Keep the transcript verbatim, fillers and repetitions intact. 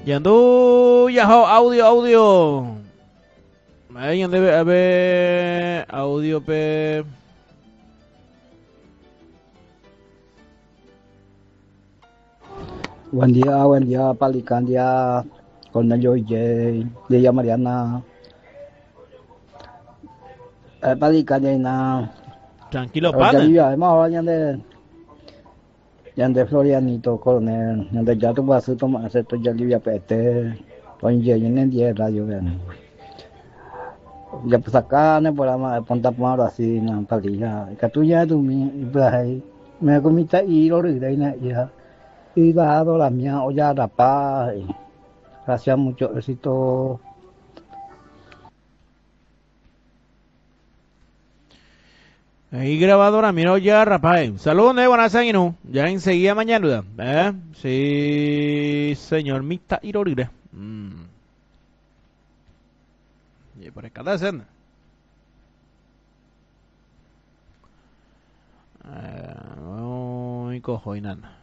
Yandu, yaho, audio, audio. Ahí debe haber audio, pe. Buen día, buen día, Palicandia, Cornelio y Jay, Lidia Mariana. Eh, Palicandia y na. Tranquilo, O ya pana. vivía, además ahora ya de, ya de Florianito, Coronel, ya de ya tu vas a tomar, esto ya vivía pete, con Jay en el día radio, vean. Ya pues acá, no por la ponta por así, no, Palilla, que tú ya tú mi, y pues ahí, me comiste y lo ríe, y ya, y dado la mía, o ya la paz, gracias, mucho éxito. Ahí grabadora, mira ya, rapaz. Saludos, de buenas no. Ya enseguida mañana, ¿eh? Sí, señor, mista irorire. Mm. Y por acá hacen. Eh, y cojo y nada.